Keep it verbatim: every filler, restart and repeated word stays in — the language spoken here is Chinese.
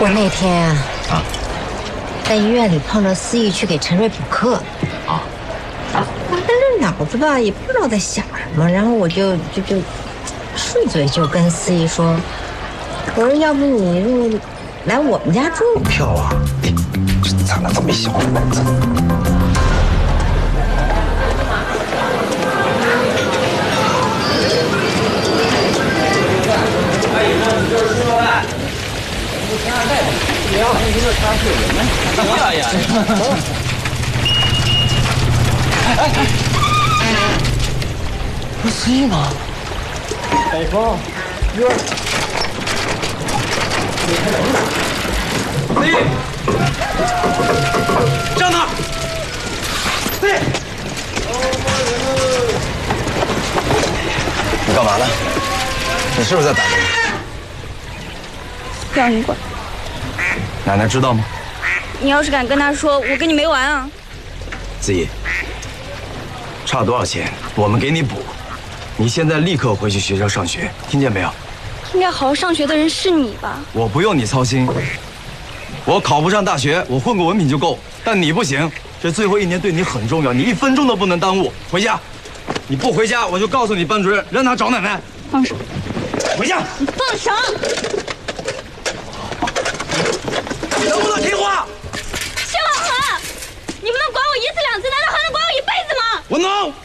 我那天啊， 啊， 在医院里碰着思义去给陈瑞补课， 啊， 但是脑子吧也不知道在想什么，然后我就就就顺嘴就跟思义说：“我说要不你就来我们家住。” 票啊，哎，这咱俩这么小的本子。 哎呀， 不是思义吗？ 北风，一会儿。思义，站那！思义， 你干嘛呢？你是不是在打电话？ 让你管！ 奶奶知道吗？ 你要是敢跟他说，我跟你没完啊！ 思义，差多少钱我们给你补。你现在立刻回去学校上学，听见没有？ 应该好好上学的人是你吧？ 我不用你操心。我考不上大学，我混个文凭就够。但你不行，这最后一年对你很重要，你一分钟都不能耽误。回家，你不回家，我就告诉你班主任，让他找奶奶。 放手！ 回家！ 你放手！ 能不能听话？ 谢婉华，你不能管我一次两次，难道还能管我一辈子吗？ 我能。